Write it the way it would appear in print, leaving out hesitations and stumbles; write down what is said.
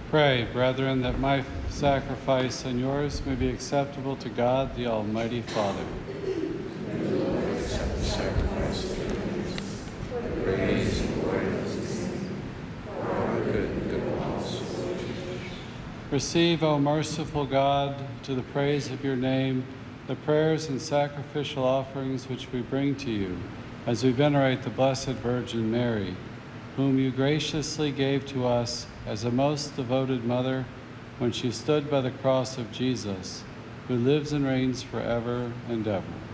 Pray, brethren, that my sacrifice and yours may be acceptable to God, the Almighty Father. Accept the sacrifice of praise and glory of His name, for our good and good cause. Receive, O merciful God, to the praise of your name, the prayers and sacrificial offerings which we bring to you as we venerate the Blessed Virgin Mary, whom you graciously gave to us as a most devoted mother when she stood by the cross of Jesus, who lives and reigns forever and ever.